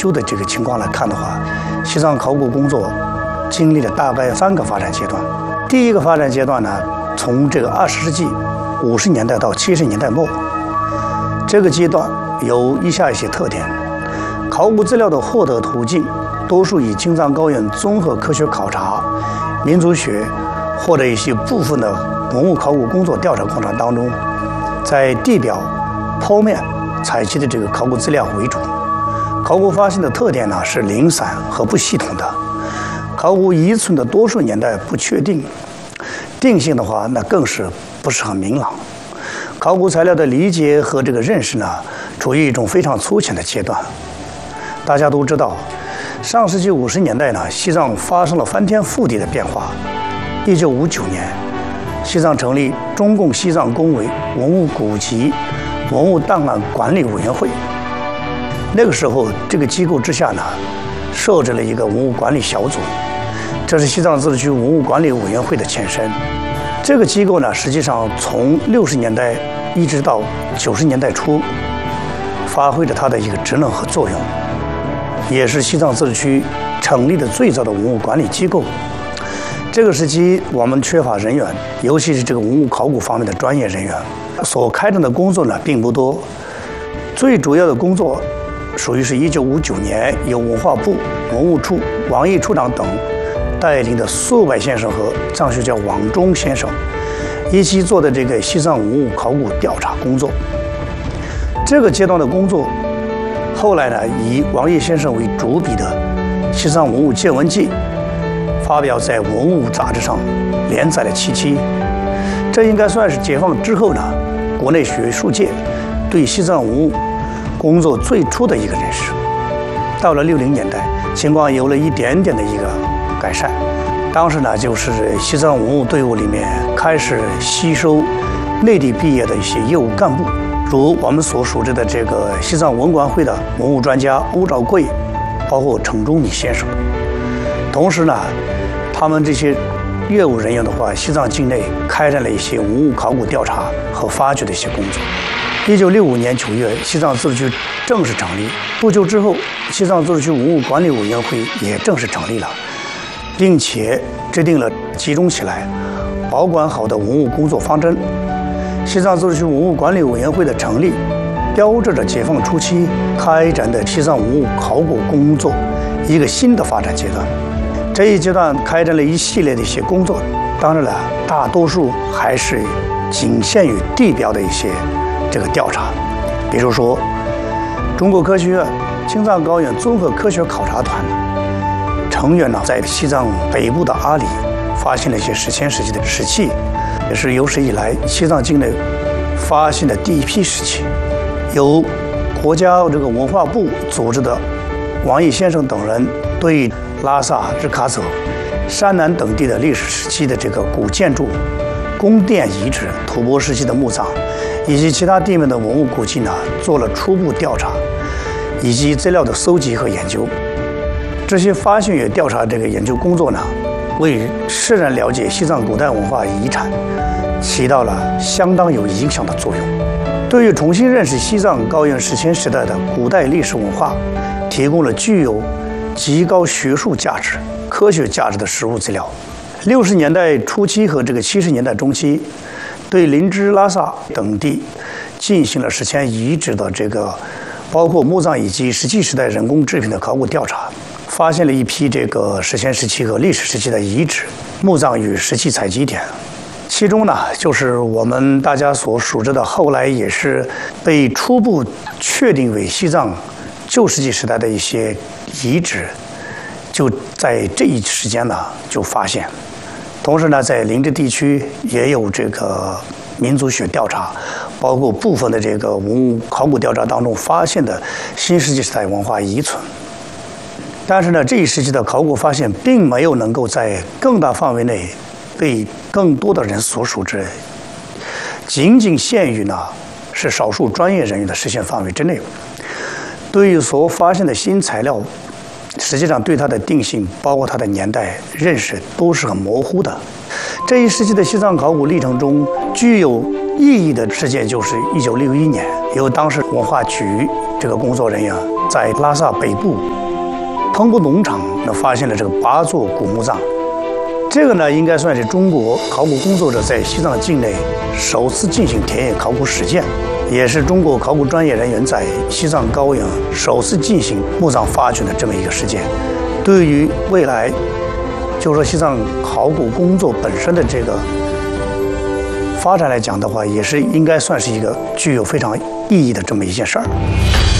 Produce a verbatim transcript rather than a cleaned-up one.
究的这个情况来看的话，西藏考古工作经历了大概三个发展阶段。第一个发展阶段呢，从这个二十世纪五十年代到七十年代末，这个阶段有以下一些特点：考古资料的获得途径多数以青藏高原综合科学考察、民族学或者一些部分的文物考古工作调查过程当中，在地表、剖面采集的这个考古资料为主。考古发现的特点呢是零散和不系统的，考古遗存的多数年代不确定，定性的话那更是不是很明朗。考古材料的理解和这个认识呢，处于一种非常粗浅的阶段。大家都知道，上世纪五十年代呢，西藏发生了翻天覆地的变化。一九五九年，西藏成立中共西藏工委文物古籍文物档案管理委员会。那个时候，这个机构之下呢，设置了一个文物管理小组，这是西藏自治区文物管理委员会的前身。这个机构呢，实际上从六十年代一直到九十年代初，发挥着它的一个职能和作用，也是西藏自治区成立的最早的文物管理机构。这个时期我们缺乏人员，尤其是这个文物考古方面的专业人员，所开展的工作呢并不多。最主要的工作属于是一九五九年由文化部文物处王毅处长等带领的苏百先生和藏学家王忠先生一起做的这个西藏文物考古调查工作。这个阶段的工作后来呢，以王毅先生为主笔的《西藏文物见闻记》发表在《文物》杂志上，连载了七期。这应该算是解放之后呢，国内学术界对西藏文物工作最初的一个认识。到了六零年代，情况有了一点点的一个改善。当时呢，就是西藏文物队伍里面开始吸收内地毕业的一些业务干部，如我们所熟知的这个西藏文管会的文物专家欧兆贵，包括程忠礼先生。同时呢，他们这些业务人员的话，西藏境内开展了一些文物考古调查和发掘的一些工作。一九六五年九月，西藏自治区正式成立。不久之后，西藏自治区文物管理委员会也正式成立了，并且制定了集中起来、保管好的文物工作方针。西藏自治区文物管理委员会的成立，标志着解放初期开展的西藏文物考古工作一个新的发展阶段。这一阶段开展了一系列的一些工作，当然了，大多数还是仅限于地表的一些这个调查。比如说，中国科学院青藏高原综合科学考察团成员呢，在西藏北部的阿里发现了一些史前时期的石器，也是有史以来西藏境内发现的第一批石器。由国家这个文化部组织的王毅先生等人对拉萨、日喀则、山南等地的历史时期的这个古建筑、宫殿遗址、吐蕃时期的墓葬以及其他地面的文物古迹呢，做了初步调查以及资料的搜集和研究。这些发现与调查这个研究工作呢，为世人了解西藏古代文化遗产起到了相当有影响的作用，对于重新认识西藏高原史前时代的古代历史文化提供了具有极高学术价值、科学价值的实物资料。六十年代初期和这个七十年代中期，对林芝、拉萨等地进行了史前遗址的这个，包括墓葬以及石器时代人工制品的考古调查，发现了一批这个史前时期和历史时期的遗址、墓葬与石器采集点。其中呢，就是我们大家所熟知的，后来也是被初步确定为西藏旧石器时代的一些遗址，就在这一时间呢就发现。同时呢，在林芝地区也有这个民族学调查，包括部分的这个文物考古调查当中发现的新石器时代文化遗存。但是呢，这一时期的考古发现并没有能够在更大范围内被更多的人所熟知，仅仅限于呢是少数专业人员的视线范围之内。对于所发现的新材料，实际上对它的定性，包括它的年代认识都是很模糊的。这一时期的西藏考古历程中，具有意义的事件就是一九六一年，由当时文化局这个工作人员在拉萨北部腾布农场呢发现了这个八座古墓葬。这个呢，应该算是中国考古工作者在西藏境内首次进行田野考古实践，也是中国考古专业人员在西藏高原首次进行墓葬发掘的这么一个实践。对于未来，就是说西藏考古工作本身的这个发展来讲的话，也是应该算是一个具有非常意义的这么一件事儿。